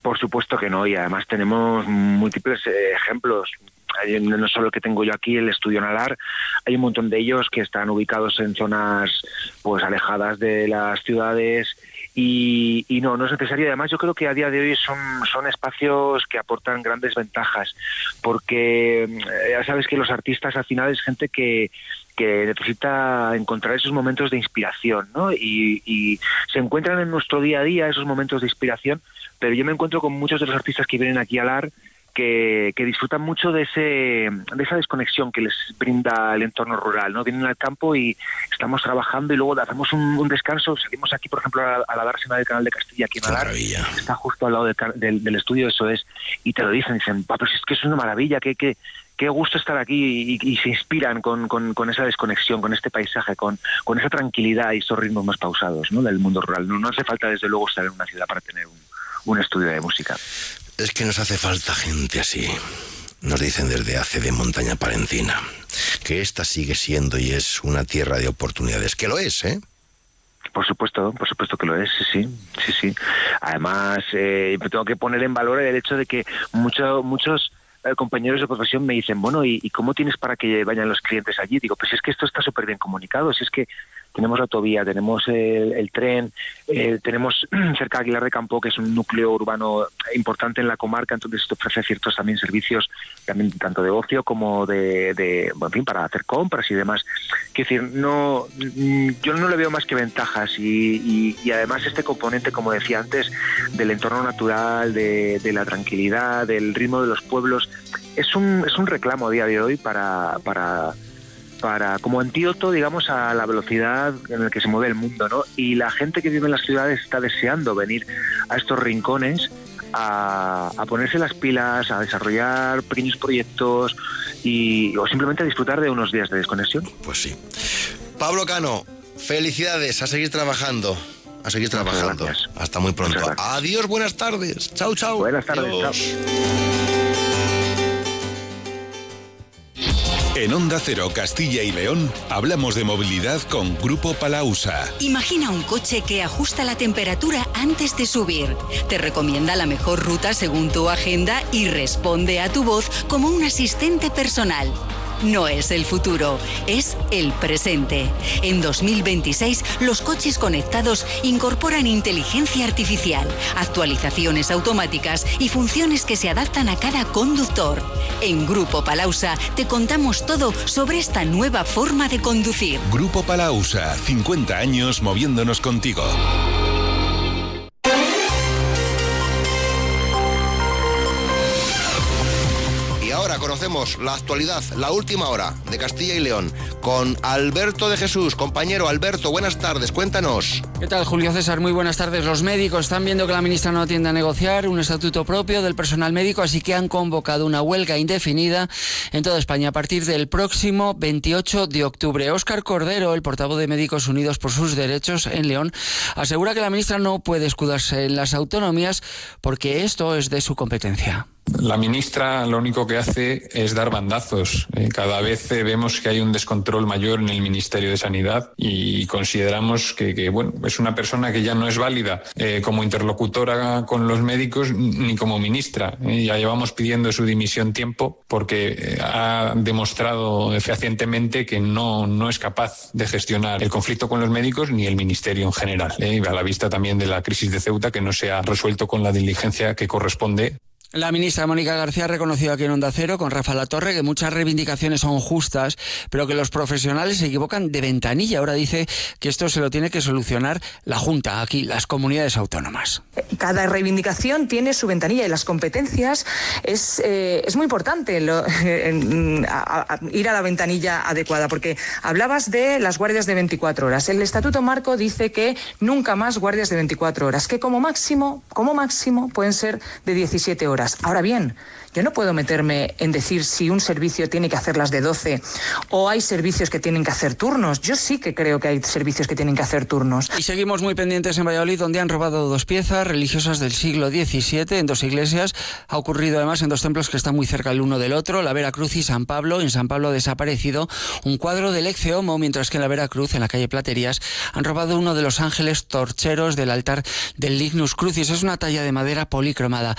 Por supuesto que no, y además tenemos múltiples ejemplos. No solo el que tengo yo aquí, el estudio Nalar, hay un montón de ellos que están ubicados en zonas pues alejadas de las ciudades y no es necesario. Además, yo creo que a día de hoy son espacios que aportan grandes ventajas, porque ya sabes que los artistas al final es gente que necesita encontrar esos momentos de inspiración, ¿no? Y se encuentran en nuestro día a día esos momentos de inspiración, pero yo me encuentro con muchos de los artistas que vienen aquí a LAR que disfrutan mucho de esa desconexión que les brinda el entorno rural, ¿no? Vienen al campo y estamos trabajando y luego hacemos un descanso, salimos aquí, por ejemplo, a la dársena del Canal de Castilla, aquí en Alar, está justo al lado del estudio, eso es, y te lo dicen, pero si es que es una maravilla, qué gusto estar aquí, y se inspiran con esa desconexión, con este paisaje, con esa tranquilidad y esos ritmos más pausados, ¿no? Del mundo rural. No hace falta, desde luego, estar en una ciudad para tener un estudio de música. Es que nos hace falta gente así. Nos dicen desde ACE de Montaña Palentina que esta sigue siendo y es una tierra de oportunidades. Que lo es, ¿eh? Por supuesto que lo es, sí. Además, tengo que poner en valor el hecho de que muchos compañeros de profesión me dicen, bueno, ¿y cómo tienes para que vayan los clientes allí? Digo, pues es que esto está súper bien comunicado, si es que tenemos la autovía, tenemos el tren, tenemos cerca de Aguilar de Campo, que es un núcleo urbano importante en la comarca, entonces esto ofrece ciertos también servicios, también tanto de ocio como en fin, para hacer compras y demás. Quiero decir, yo no le veo más que ventajas y además este componente, como decía antes, del entorno natural, de la tranquilidad, del ritmo de los pueblos, es un reclamo a día de hoy para como antídoto, digamos, a la velocidad en la que se mueve el mundo, ¿no? Y la gente que vive en las ciudades está deseando venir a estos rincones a ponerse las pilas, a desarrollar pequeños proyectos o simplemente a disfrutar de unos días de desconexión. Pues sí. Pablo Cano, felicidades, a seguir trabajando. Gracias. Hasta muy pronto. Adiós, buenas tardes. Chao. Buenas tardes, Adiós. Chao. En Onda Cero, Castilla y León, hablamos de movilidad con Grupo Palausa. Imagina un coche que ajusta la temperatura antes de subir. Te recomienda la mejor ruta según tu agenda y responde a tu voz como un asistente personal. No es el futuro, es el presente. En 2026, los coches conectados incorporan inteligencia artificial, actualizaciones automáticas y funciones que se adaptan a cada conductor. En Grupo Palausa te contamos todo sobre esta nueva forma de conducir. Grupo Palausa, 50 años moviéndonos contigo. Ahora conocemos la actualidad, la última hora de Castilla y León, con Alberto de Jesús. Compañero Alberto, buenas tardes, cuéntanos. ¿Qué tal, Julio César? Muy buenas tardes. Los médicos están viendo que la ministra no atiende a negociar un estatuto propio del personal médico, así que han convocado una huelga indefinida en toda España a partir del próximo 28 de octubre. Óscar Cordero, el portavoz de Médicos Unidos por sus Derechos en León, asegura que la ministra no puede escudarse en las autonomías porque esto es de su competencia. La ministra lo único que hace es dar bandazos. Cada vez vemos que hay un descontrol mayor en el Ministerio de Sanidad y consideramos que bueno, es una persona que ya no es válida como interlocutora con los médicos ni como ministra. Ya llevamos pidiendo su dimisión tiempo porque ha demostrado fehacientemente que no es capaz de gestionar el conflicto con los médicos ni el Ministerio en general. A la vista también de la crisis de Ceuta, que no se ha resuelto con la diligencia que corresponde. La ministra Mónica García ha reconocido aquí en Onda Cero con Rafa Latorre que muchas reivindicaciones son justas, pero que los profesionales se equivocan de ventanilla. Ahora dice que esto se lo tiene que solucionar la Junta, aquí, las comunidades autónomas. Cada reivindicación tiene su ventanilla y las competencias es muy importante ir a la ventanilla adecuada, porque hablabas de las guardias de 24 horas. El Estatuto Marco dice que nunca más guardias de 24 horas, que como máximo pueden ser de 17 horas. Ahora bien, yo no puedo meterme en decir si un servicio tiene que hacer las de 12 o hay servicios que tienen que hacer turnos. Yo sí que creo que hay servicios que tienen que hacer turnos. Y seguimos muy pendientes en Valladolid, donde han robado 2 piezas religiosas del siglo XVII en 2 iglesias. Ha ocurrido además en 2 templos que están muy cerca el uno del otro, la Veracruz y San Pablo. En San Pablo ha desaparecido un cuadro del Ecce Homo, mientras que en la Veracruz, en la calle Platerías, han robado uno de los ángeles torcheros del altar del Lignus Crucis. Es una talla de madera policromada.